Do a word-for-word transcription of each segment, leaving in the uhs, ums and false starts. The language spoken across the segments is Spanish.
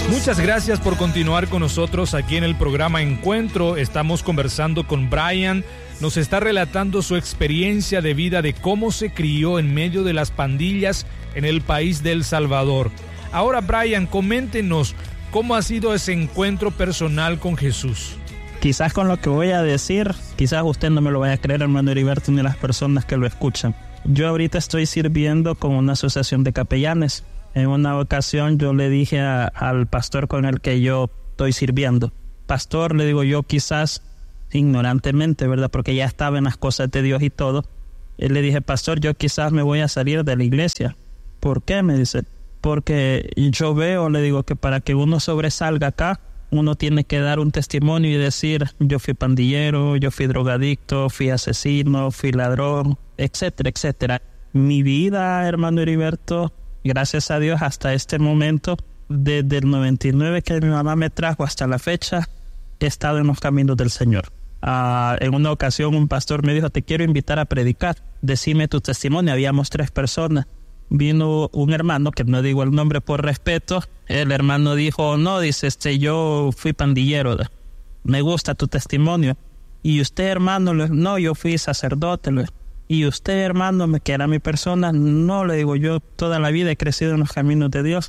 Muchas gracias por continuar con nosotros aquí en el programa Encuentro. Estamos conversando con Brian. Nos está relatando su experiencia de vida, de cómo se crió en medio de las pandillas en el país de El Salvador. Ahora, Brian, coméntenos cómo ha sido ese encuentro personal con Jesús. Quizás con lo que voy a decir, quizás usted no me lo vaya a creer, hermano Heriberto, ni las personas que lo escuchan. Yo ahorita estoy sirviendo con una asociación de capellanes. En una ocasión yo le dije a, al pastor con el que yo estoy sirviendo, pastor, le digo yo, quizás ignorantemente, ¿verdad? Porque ya estaba en las cosas de Dios y todo. Y le dije, pastor, yo quizás me voy a salir de la iglesia. ¿Por qué? Me dice, porque yo veo, le digo, que para que uno sobresalga acá, uno tiene que dar un testimonio y decir, yo fui pandillero, yo fui drogadicto, fui asesino, fui ladrón, etcétera, etcétera. Mi vida, hermano Heriberto, gracias a Dios, hasta este momento, desde el noventa y nueve que mi mamá me trajo hasta la fecha, he estado en los caminos del Señor. Uh, en una ocasión un pastor me dijo, te quiero invitar a predicar, decime tu testimonio. Habíamos tres personas. Vino un hermano, que no digo el nombre por respeto. El hermano dijo, no, dice, este, yo fui pandillero, me gusta tu testimonio. Y usted, hermano, no, yo fui sacerdote. Y usted, hermano, que era mi persona, no, le digo, yo toda la vida he crecido en los caminos de Dios.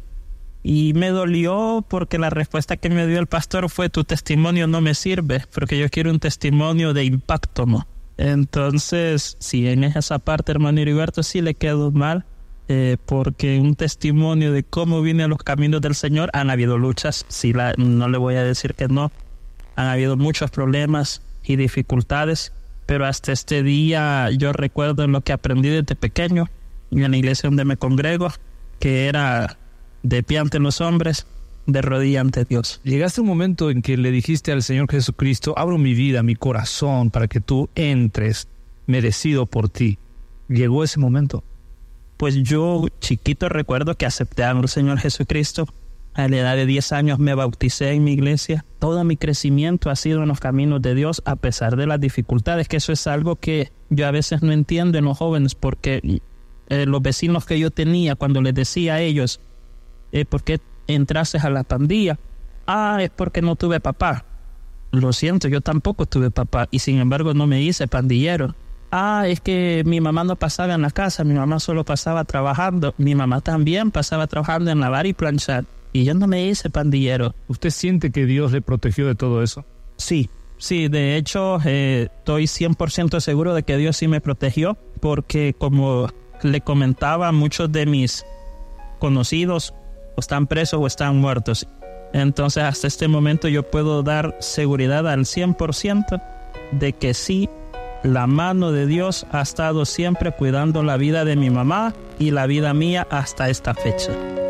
Y me dolió porque la respuesta que me dio el pastor fue, tu testimonio no me sirve, porque yo quiero un testimonio de impacto, ¿no? Entonces, sí, en esa parte, hermano Heriberto, sí le quedó mal, eh, porque un testimonio de cómo vine a los caminos del Señor, han habido luchas, sí, la, no le voy a decir que no, han habido muchos problemas y dificultades, pero hasta este día yo recuerdo lo que aprendí desde pequeño, en la iglesia donde me congrego, que era de pie ante los hombres, de rodilla ante Dios. Llegaste a un momento en que le dijiste al Señor Jesucristo, abro mi vida, mi corazón, para que tú entres, merecido por ti. ¿Llegó ese momento? Pues yo, chiquito, recuerdo que acepté al Señor Jesucristo. A la edad de diez años me bauticé en mi iglesia. Todo mi crecimiento ha sido en los caminos de Dios, a pesar de las dificultades, que eso es algo que yo a veces no entiendo en los jóvenes, porque eh, los vecinos que yo tenía, cuando les decía a ellos, Eh, ¿por qué entraste a la pandilla? Ah, es porque no tuve papá. Lo siento, yo tampoco tuve papá y sin embargo no me hice pandillero. Ah, es que mi mamá no pasaba en la casa, mi mamá solo pasaba trabajando. Mi mamá también pasaba trabajando en lavar y planchar y yo no me hice pandillero. ¿Usted siente que Dios le protegió de todo eso? Sí, sí, de hecho eh, estoy cien por ciento seguro de que Dios sí me protegió, porque como le comentaba, muchos de mis conocidos o están presos o están muertos. Entonces hasta este momento yo puedo dar seguridad al cien por ciento de que sí, la mano de Dios ha estado siempre cuidando la vida de mi mamá y la vida mía hasta esta fecha.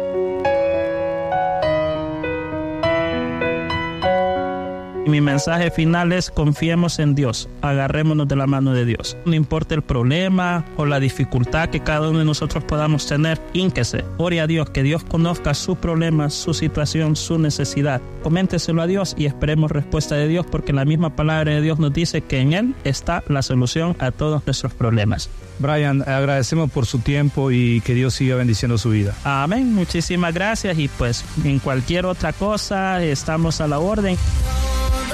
Mi mensaje final es: confiemos en Dios, agarrémonos de la mano de Dios. No importa el problema o la dificultad que cada uno de nosotros podamos tener, hínquese, ore a Dios, que Dios conozca su problema, su situación, su necesidad. Coménteselo a Dios y esperemos respuesta de Dios, porque la misma palabra de Dios nos dice que en Él está la solución a todos nuestros problemas. Brian, agradecemos por su tiempo y que Dios siga bendiciendo su vida. Amén, muchísimas gracias, y pues en cualquier otra cosa estamos a la orden.